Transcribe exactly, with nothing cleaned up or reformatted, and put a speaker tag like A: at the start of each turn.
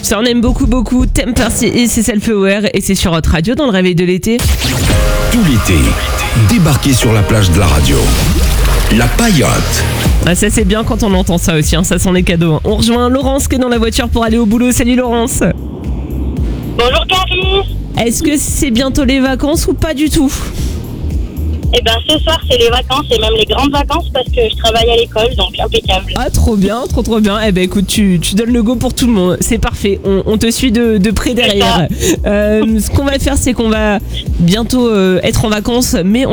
A: Ça on aime beaucoup beaucoup. Temper et c'est Self-Aware et c'est sur Hot Radio dans le réveil de l'été.
B: Tout l'été, débarquez sur la plage de la radio. La Paillote.
A: Ah, ça c'est bien quand on entend ça aussi, hein. Ça sent les cadeaux. Hein. On rejoint Laurence qui est dans la voiture pour aller au boulot. Salut Laurence.
C: Bonjour Carrie.
A: Est-ce que c'est bientôt les vacances ou pas du tout?
C: Eh ben ce soir c'est les vacances et même les grandes vacances parce que je travaille à l'école, donc impeccable.
A: Ah trop bien, trop trop bien. Eh ben écoute, tu, tu donnes le go pour tout le monde. C'est parfait, on, on te suit de, de près derrière. Euh, ce qu'on va faire c'est qu'on va bientôt euh, être en vacances, mais on